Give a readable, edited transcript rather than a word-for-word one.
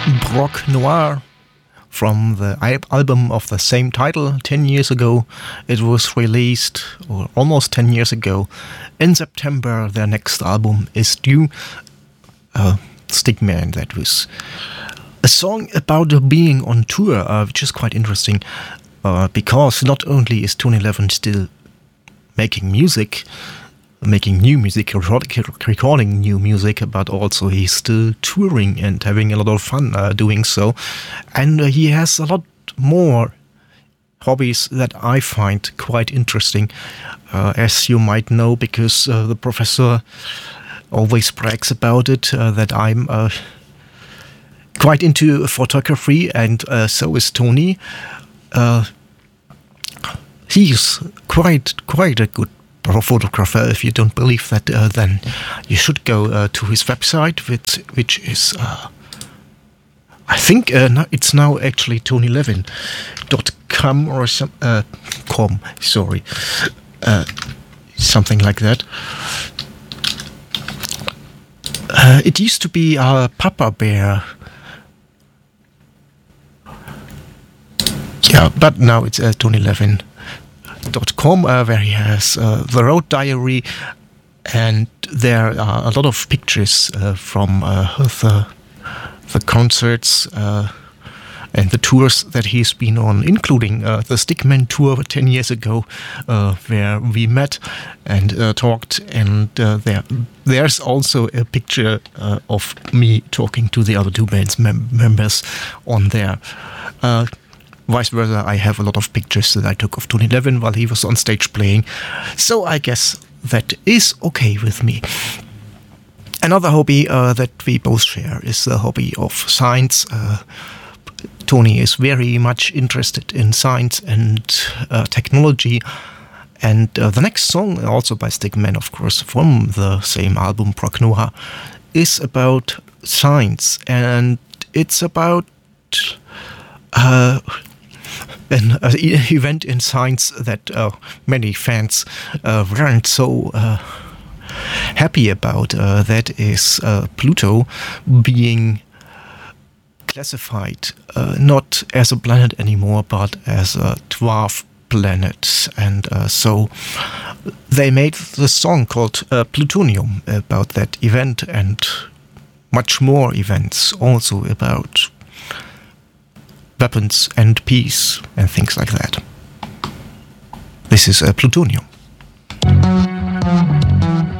Brock Noir from the album of the same title 10 years ago. It was released, or almost 10 years ago. In September, their next album is due. Stickman, that was a song about being on tour, which is quite interesting, because not only is Tony Levin still making music, making new music, recording new music, but also he's still touring and having a lot of fun doing so. And he has a lot more hobbies that I find quite interesting, as you might know, because the professor always brags about it, that I'm quite into photography, and so is Tony. He's quite a good photographer. If you don't believe that, then you should go to his website, which is, I think it's now actually tonylevin.com or com, sorry, something like that. It used to be Papa Bear. Yeah, but now it's tonylevin.com, where he has the road diary, and there are a lot of pictures from the concerts and the tours that he's been on, including the Stickman tour 10 years ago, where we met and talked, and there's also a picture of me talking to the other two band's members on there. Vice versa, I have a lot of pictures that I took of Tony Levin while he was on stage playing, so I guess that is okay with me. Another hobby that we both share is the hobby of science. Tony is very much interested in science and technology, and the next song, also by Stickman, of course, from the same album, Brock Noir, is about science, and it's about an event in science that many fans weren't so happy about. That is Pluto being classified not as a planet anymore, but as a dwarf planet. And so they made the song called Plutonium about that event, and much more events also about weapons and peace and things like that. This is Plutonium.